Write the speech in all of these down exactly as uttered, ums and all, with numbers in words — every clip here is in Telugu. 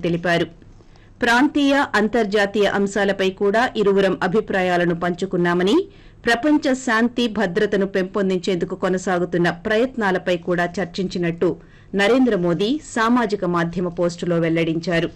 తెలిపారు. ప్రాంతీయ అంతర్జాతీయ అంశాలపై కూడా ఇరువురం అభిప్రాయాలను పంచుకున్నామని, ప్రపంచ శాంతి భద్రతను పెంపొందించేందుకు కొనసాగుతున్న ప్రయత్నాలపై కూడా చర్చించినట్టు నరేంద్ర మోదీ సామాజిక మాధ్యమ పోస్టులో వెల్లడించారు.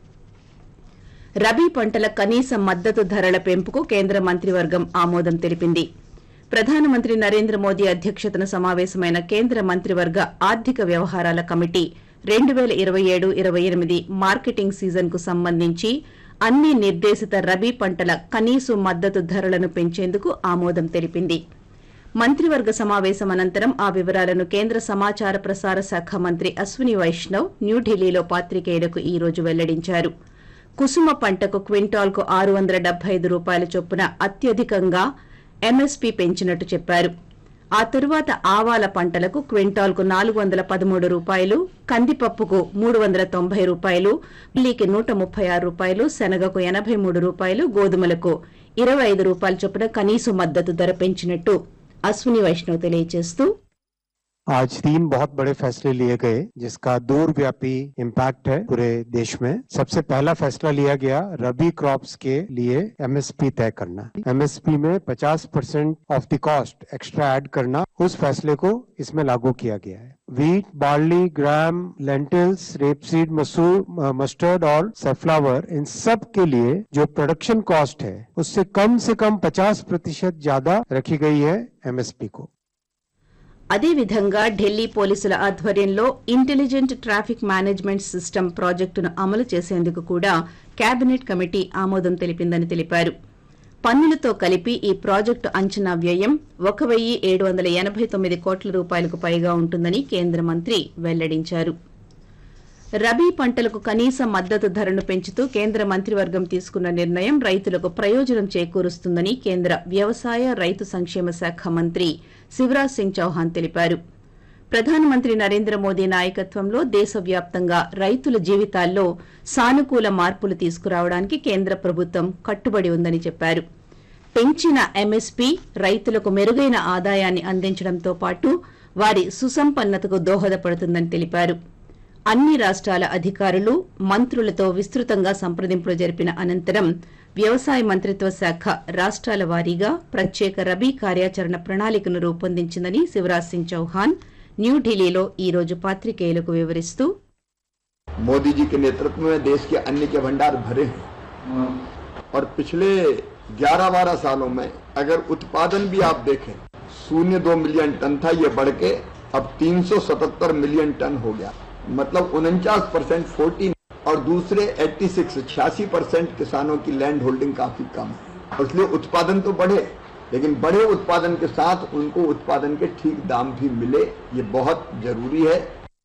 రబీ పంటల కనీస మద్దతు ధరల పెంపుకు కేంద్ర మంత్రివర్గం ఆమోదం తెలిపింది. ప్రధానమంత్రి నరేంద్ర మోదీ అధ్యక్షతన సమావేశమైన కేంద్ర మంత్రివర్గ ఆర్థిక వ్యవహారాల కమిటీ రెండు పేల ఇరవై ఏడు ఇరవై ఎనిమిది మార్కెటింగ్ సీజన్ కు సంబంధించి అన్ని నిర్దేశిత రబీ పంటల కనీస మద్దతు ధరలను పెంచేందుకు ఆమోదం తెలిపింది. మంత్రివర్గ సమావేశం అనంతరం ఆ వివరాలను కేంద్ర సమాచార ప్రసార శాఖ మంత్రి అశ్విని వైష్ణవ్ న్యూఢిల్లీలో పాత్రికేయులకు ఈ రోజు వెల్లడించారు. కుసుమ పంటకు క్వింటాల్కు ఆరు వందల డెబ్బై ఐదు రూపాయల చొప్పున అత్యధికంగా ఎంఎస్పీ పెంచినట్టు చెప్పారు. ఆ తరువాత ఆవాల పంటలకు క్వింటాల్కు నాలుగు వందల పదమూడు రూపాయలు, కందిపప్పుకు మూడు వందల తొంభై రూపాయలు, ఉల్లికి నూట ముప్పై ఆరు రూపాయలు, శనగకు ఎనభై మూడు రూపాయలు, గోధుమలకు ఇరవై ఐదు రూపాయల చొప్పున కనీస మద్దతు ధర పెంచినట్టు అశ్విని వైష్ణవ్ తెలియజేస్తూ, आज तीन बहुत बड़े फैसले लिए गए जिसका दूरव्यापी इम्पैक्ट है पूरे देश में। सबसे पहला फैसला लिया गया रबी क्रॉप्स के लिए एमएसपी तय करना। एमएसपी में पचास percent of the cost extra add करना, उस फैसले को इसमें लागू किया गया है। वीट, बार्ली, ग्राम, लेंटिल्स, रेपसीड, मसूर, मस्टर्ड और सनफ्लावर, इन सब के लिए जो प्रोडक्शन कॉस्ट है उससे कम से कम पचास प्रतिशत ज्यादा रखी गई है एमएसपी को। అదేవిధంగా ఢిల్లీ పోలీసుల ఆధ్వర్యంలో ఇంటెలిజెంట్ ట్రాఫిక్ మేనేజ్మెంట్ సిస్టమ్ ప్రాజెక్టును అమలు చేసేందుకు కూడా కేబినెట్ కమిటీ ఆమోదం తెలిపిందని తెలిపారు. పన్నులతో కలిపి ఈ ప్రాజెక్టు అంచనా వ్యయం ఒక వెయ్యి ఏడు వందల ఎనభై తొమ్మిది కోట్ల రూపాయలకు పైగా ఉంటుందని కేంద్ర మంత్రి వెల్లడించారు. రబీ పంటలకు కనీస మద్దతు ధరను పెంచుతూ కేంద్ర మంత్రివర్గం తీసుకున్న నిర్ణయం రైతులకు ప్రయోజనం చేకూరుస్తుందని కేంద్ర వ్యవసాయ రైతు సంక్షేమ శాఖ మంత్రి శివరాజ్ సింగ్ చౌహాన్ తెలిపారు. ప్రధానమంత్రి నరేంద్ర మోదీ నాయకత్వంలో దేశవ్యాప్తంగా రైతుల జీవితాల్లో సానుకూల మార్పులు తీసుకురావడానికి కేంద్ర ప్రభుత్వం కట్టుబడి ఉందని చెప్పారు. పెంచిన ఎంఎస్పీ రైతులకు మెరుగైన ఆదాయాన్ని అందించడంతో పాటు వారి సుసంపన్నతకు దోహదపడుతుందని తెలిపారు. అన్ని రాష్ట్రాల అధికారులు, మంత్రులతో విస్తృతంగా సంప్రదింపులు జరిపిన అనంతరం వ్యవసాయ మంత్రిత్వ శాఖ రాష్ట్రాల వారీగా ప్రత్యేక రబీ కార్యాచరణ ప్రణాళికను రూపొందించిందని శివరాజ్ సింగ్ చౌహాన్ న్యూఢిల్లీలో ఈ రోజు పాత్రికేయులకు వివరిస్తూ, मोदी जी के नेतृत्व में देश के अन्न के भंडार भरे हैं और पिछले ग्यारह बारह सालों में अगर उत्पादन भी आप देखें, शून्य दो मिलियन टन था, ये बढ़ के अब तीन सौ सतहत्तर मिलियन टन हो गया, मतलब उनचास परसेंट फोर्टीन, और दूसरे छियासी छियासी परसेंट किसानों की लैंड होल्डिंग काफी कम है। इसलिए उत्पादन तो बढ़े, लेकिन बढ़े उत्पादन के साथ उनको उत्पादन के ठीक दाम भी मिले, ये बहुत जरूरी है।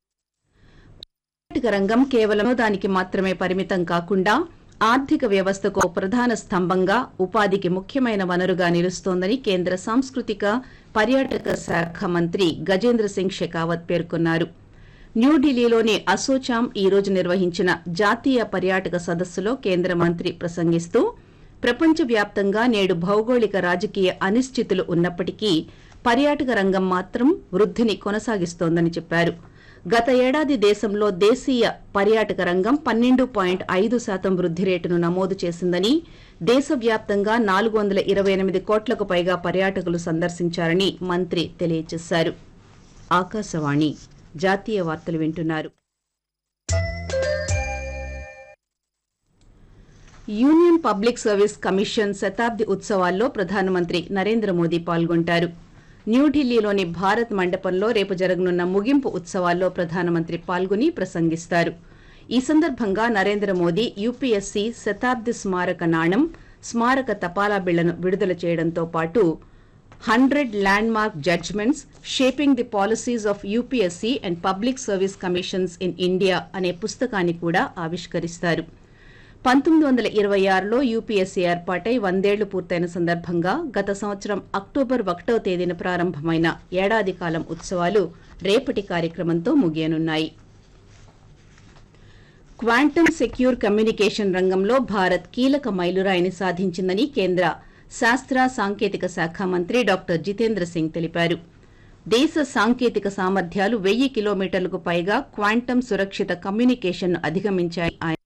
పర్యాటక రంగం కేవలం దానికి మాత్రమే పరిమితం కాకుండా ఆర్థిక వ్యవస్థకు ప్రధాన స్తంభంగా, ఉపాధికి ముఖ్యమైన వనరుగా నిలుస్తోందని కేంద్ర సాంస్కృతిక పర్యాటక శాఖ మంత్రి గజేంద్ర సింగ్ షెకావత్ పేర్కొన్నారు. న్యూఢిల్లీలోని అసోచామ్ ఈ రోజు నిర్వహించిన జాతీయ పర్యాటక సదస్సులో కేంద్ర మంత్రి ప్రసంగిస్తూ, ప్రపంచవ్యాప్తంగా నేడు భౌగోళిక రాజకీయ అనిశ్చితులు ఉన్నప్పటికీ పర్యాటక రంగం మాత్రం వృద్ధిని కొనసాగిస్తోందని చెప్పారు. గత ఏడాది దేశంలో దేశీయ పర్యాటక రంగం పన్నెండు పాయింట్ ఐదు శాతం వృద్ధి రేటును నమోదు చేసిందని, దేశవ్యాప్తంగా నాలుగు వందల ఇరవై ఎనిమిది కోట్లకు పైగా పర్యాటకులు సందర్శించారని మంత్రి తెలియజేశారు. ఆకాశవాణి జాతీయ వార్తలు వింటున్నారు. యూనియన్ పబ్లిక్ సర్వీస్ కమిషన్ శతాబ్ది ఉత్సవాల్లో ప్రధానమంత్రి నరేంద్ర మోదీ పాల్గొంటారు. న్యూఢిల్లీలోని భారత్ మండపంలో రేపు జరగనున్న ముగింపు ఉత్సవాల్లో ప్రధానమంత్రి పాల్గొని ప్రసంగిస్తారు. ఈ సందర్భంగా నరేంద్ర మోదీ యూపీఎస్సీ శతాబ్ది స్మారక నాణం, స్మారక తపాలా బిళ్లను విడుదల చేయడంతో పాటు hundred land mark judgements shaping the policies of UPSC and public service commissions in India అనే పుస్తకాన్ని కూడా ఆవిష్కరిస్తారు. పంతొమ్మిది వందల ఇరవై ఆరులో యూపీఎస్సీ ఏర్పాటై వందేళ్లు పూర్తయిన సందర్భంగా గత సంవత్సరం అక్టోబర్ ఒకటో తేదీన ప్రారంభమైన ఏడాది కాలం ఉత్సవాలు రేపటి కార్యక్రమంతో ముగియనున్నాయి. క్వాంటమ్ సెక్యూర్ కమ్యూనికేషన్ రంగంలో భారత్ కీలక మైలురాయిని సాధించిందని కేంద్ర శాస్త్ర సాంకేతిక శాఖ మంత్రి డాక్టర్ జితేంద్ర సింగ్ తెలిపారు. దేశ సాంకేతిక సామర్థ్యాలు వెయ్యి కిలోమీటర్లకు పైగా క్వాంటమ్ సురక్షిత కమ్యూనికేషన్ను అధిగమించాయి.